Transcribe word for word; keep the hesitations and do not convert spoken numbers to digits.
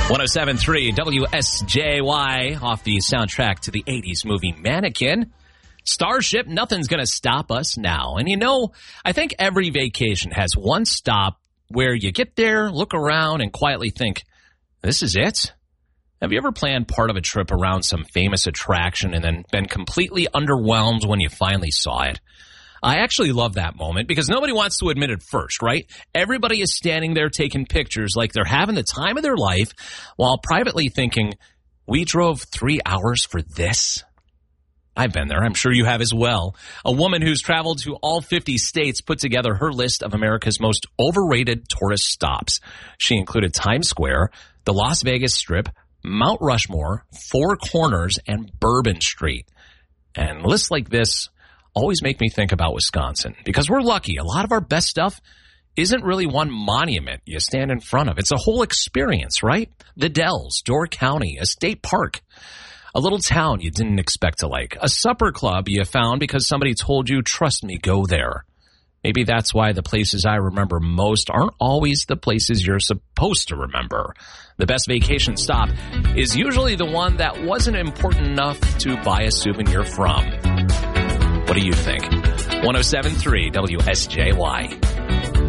one oh seven point three W S J Y off the soundtrack to the eighties movie Mannequin. Starship, nothing's going to stop us now. And you know, I think every vacation has one stop where you get there, look around, and quietly think, this is it? Have you ever planned part of a trip around some famous attraction and then been completely underwhelmed when you finally saw it? I actually love that moment because nobody wants to admit it first, right? Everybody is standing there taking pictures like they're having the time of their life while privately thinking, we drove three hours for this? I've been there. I'm sure you have as well. A woman who's traveled to all fifty states put together her list of America's most overrated tourist stops. She included Times Square, the Las Vegas Strip, Mount Rushmore, Four Corners, and Bourbon Street. And lists like this always make me think about Wisconsin because we're lucky. A lot of our best stuff isn't really one monument you stand in front of. It's a whole experience, right? The Dells, Door County, a state park, a little town you didn't expect to like, a supper club you found because somebody told you, trust me, go there. Maybe that's why the places I remember most aren't always the places you're supposed to remember. The best vacation stop is usually the one that wasn't important enough to buy a souvenir from. What do you think? one oh seven point three W S J Y.